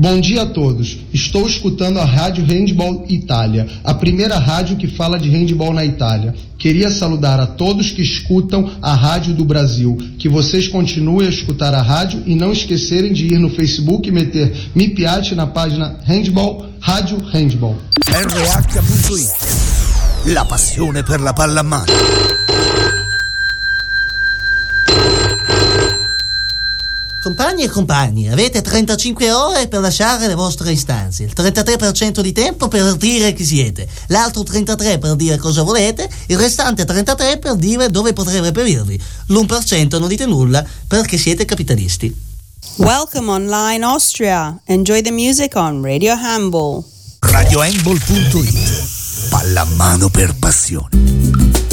Bom dia a todos. Estou escutando a Rádio Handball Itália, a primeira rádio que fala de handball na Itália. Queria saludar a todos que escutam a Rádio do Brasil, que vocês continuem a escutar a rádio e não esquecerem de ir no Facebook e meter Mi Piace na página Handball, Rádio Handball. RH.it, la passione per la pallamano. Compagni e compagni, avete 35 ore per lasciare le vostre istanze, il 33% di tempo per dire chi siete, l'altro 33% per dire cosa volete, il restante 33% per dire dove potrei reperirvi, l'1% non dite nulla perché siete capitalisti. Welcome online Austria. Enjoy the music on Radio Handball. RadioHandball.it, pallamano per passione.